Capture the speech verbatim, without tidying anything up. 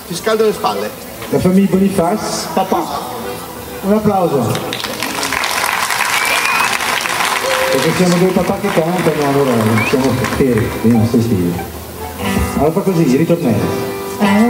ti scaldo le spalle. La famiglia Bonifaz, Papà. un applauso. Perché siamo due papà che cantano, allora siamo per i nostri stili. Allora fa così, ritornello.